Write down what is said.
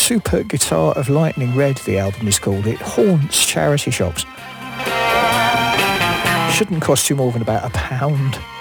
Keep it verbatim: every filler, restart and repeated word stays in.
Super Guitar of Lightning Red, the album is called. It haunts charity shops. Shouldn't cost you more than about a pound.